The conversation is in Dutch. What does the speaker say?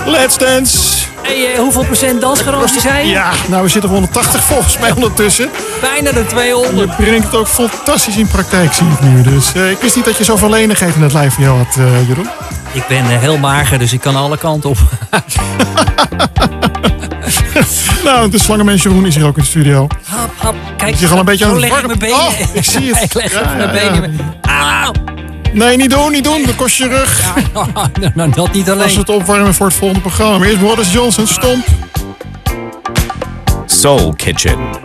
Let's Dance. Hey, hoeveel procent dansgarantie zei je? Ja, nou we zitten op 180 volgens mij ondertussen. Bijna de 200. Je brengt het ook fantastisch in praktijk, zie ik nu. Dus ik wist niet dat je zoveel lenigheid in het lijf van jou had, Jeroen. Ik ben heel mager, dus ik kan alle kanten op. Nou, de slangenmens Jeroen is hier ook in de studio. Hap, hap. Kijk, Je zit al een beetje aan het leg ik warm. mijn benen. Oh, ik zie het. Ik leg mijn benen. Auw. Nee, niet doen. Dat kost je rug. Nou, dat niet Dat is alleen. het opwarmen voor het volgende programma. Maar eerst Boris Johnson, Stomp. Soul Kitchen.